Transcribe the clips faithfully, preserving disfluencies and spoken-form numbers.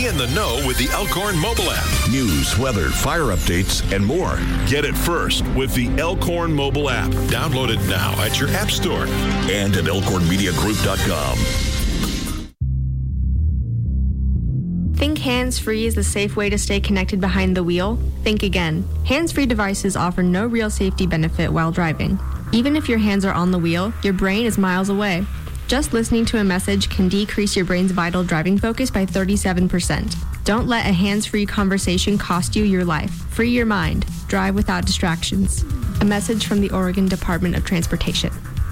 Be in the know with the Elkhorn mobile app. News, weather, fire updates, and more. Get it first with the Elkhorn mobile app. Download it now at your app store. And at elkhorn media group dot com. Think hands-free is the safe way to stay connected behind the wheel? Think again. Hands-free devices offer no real safety benefit while driving. Even if your hands are on the wheel, your brain is miles away. Just listening to a message can decrease your brain's vital driving focus by thirty-seven percent. Don't let a hands-free conversation cost you your life. Free your mind. Drive without distractions. A message from the Oregon Department of Transportation.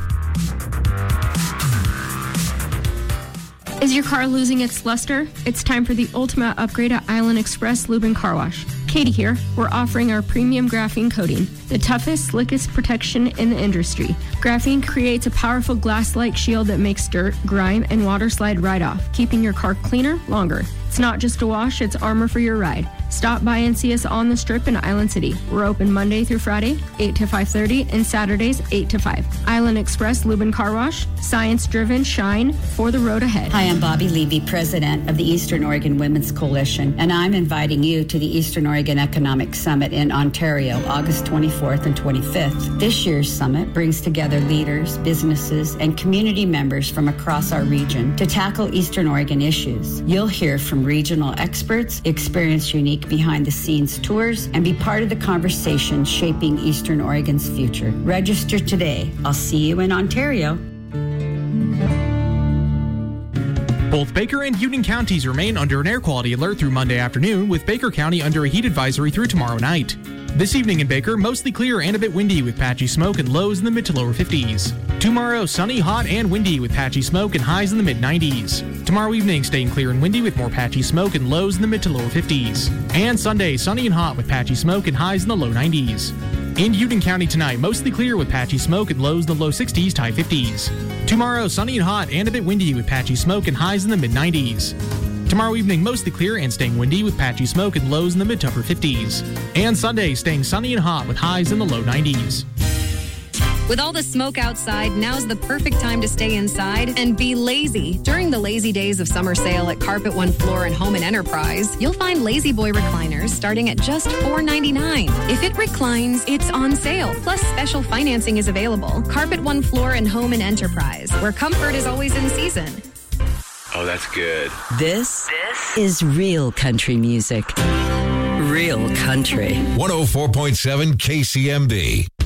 Is your car losing its luster? It's time for the ultimate upgrade at Island Express Lube and Car Wash. Katie here. We're offering our premium graphene coating, the toughest, slickest protection in the industry. Graphene creates a powerful glass-like shield that makes dirt, grime, and water slide right off, keeping your car cleaner longer. It's not just a wash, it's armor for your ride. Stop by and see us on the Strip in Island City. We're open Monday through Friday, eight to five thirty, and Saturdays, eight to five. Island Express Lube and Car Wash, science-driven shine for the road ahead. Hi, I'm Bobby Levy, president of the Eastern Oregon Women's Coalition, and I'm inviting you to the Eastern Oregon Economic Summit in Ontario, August twenty-fourth and twenty-fifth. This year's summit brings together leaders, businesses, and community members from across our region to tackle Eastern Oregon issues. You'll hear from regional experts, experience unique behind-the-scenes tours, and be part of the conversation shaping Eastern Oregon's future. Register today. I'll see you in Ontario. Both Baker and Union counties remain under an air quality alert through Monday afternoon, with Baker County under a heat advisory through tomorrow night. This evening in Baker, mostly clear and a bit windy with patchy smoke and lows in the mid to lower fifties. Tomorrow, sunny, hot, and windy with patchy smoke and highs in the mid nineties. Tomorrow evening, staying clear and windy with more patchy smoke and lows in the mid to lower fifties. And Sunday, sunny and hot with patchy smoke and highs in the low nineties. In Union County tonight, mostly clear with patchy smoke and lows in the low sixties to high fifties. Tomorrow, sunny and hot and a bit windy with patchy smoke and highs in the mid nineties. Tomorrow evening, mostly clear and staying windy with patchy smoke and lows in the mid to upper fifties. And Sunday, staying sunny and hot with highs in the low nineties. With all the smoke outside, now's the perfect time to stay inside and be lazy. During the Lazy Days of Summer Sale at Carpet One Floor and Home and Enterprise, you'll find Lazy Boy recliners starting at just four ninety-nine. If it reclines, it's on sale. Plus, special financing is available. Carpet One Floor and Home and Enterprise, where comfort is always in season. Oh, that's good. This, this is real country music. Real country. one oh four point seven K C M B.